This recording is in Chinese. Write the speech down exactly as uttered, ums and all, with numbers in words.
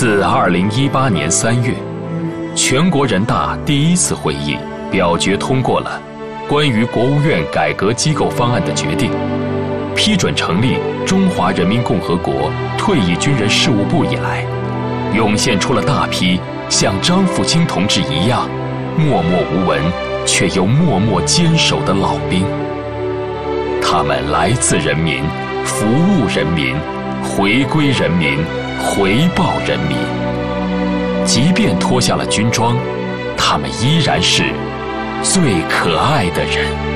自二零一八年三月，全国人大第一次会议表决通过了关于国务院改革机构方案的决定，批准成立中华人民共和国退役军人事务部以来，涌现出了大批像张富清同志一样默默无闻却又默默坚守的老兵。他们来自人民，服务人民，回归人民，回报人民。即便脱下了军装，他们依然是最可爱的人。